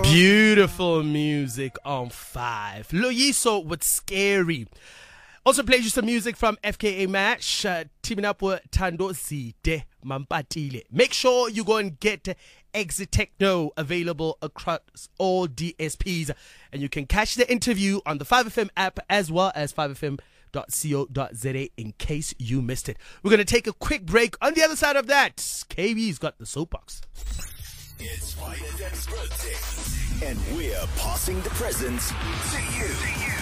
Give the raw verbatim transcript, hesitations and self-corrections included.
Beautiful music on five. Loyiso with Scary. Also played you some music from F K A Mash, uh, teaming up with Tando Zide Mampatile. Make sure you go and get Exit Techno available across all D S Ps. And you can catch the interview on the five F M app as well as five F M dot co dot za in case you missed it. We're going to take a quick break. On the other side of that, K B's got the soapbox. It's Finance birthday, and we're passing the presents to you.